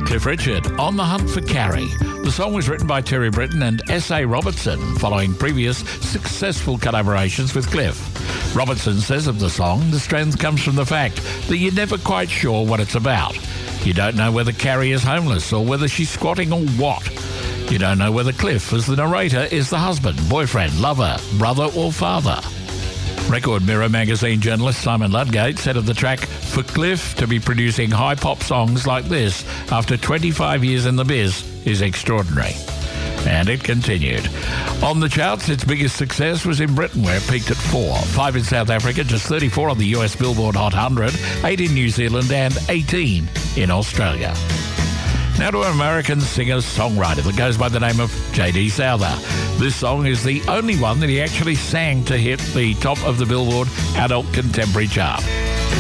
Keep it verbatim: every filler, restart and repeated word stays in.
Cliff Richard, On the Hunt for Carrie. The song was written by Terry Britton and S A Robertson, following previous successful collaborations with Cliff. Robertson says of the song, the strength comes from the fact that you're never quite sure what it's about. You don't know whether Carrie is homeless or whether she's squatting or what. You don't know whether Cliff, as the narrator, is the husband, boyfriend, lover, brother or father. Record Mirror magazine journalist Simon Ludgate said of the track, for Cliff to be producing high-pop songs like this after twenty-five years in the biz is extraordinary. And it continued. On the charts, its biggest success was in Britain, where it peaked at four. Five in South Africa, just thirty-four on the U S Billboard Hot one hundred, eight in New Zealand and eighteen in Australia. Now to an American singer-songwriter that goes by the name of J D Souther. This song is the only one that he actually sang to hit the top of the Billboard Adult Contemporary chart.